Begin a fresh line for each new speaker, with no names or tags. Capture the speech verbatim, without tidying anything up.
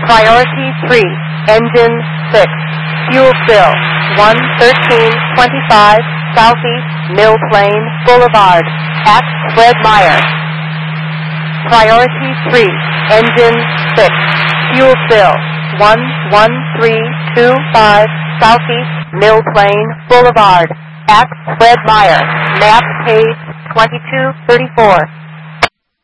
Priority three, Engine six, Fuel Fill, one thirteen twenty-five Southeast Mill Plain Boulevard, at Fred Meyer. Priority three, Engine six, Fuel Fill, one one three two five Southeast Mill Plain Boulevard, at Fred Meyer. Map page twenty-two thirty-four.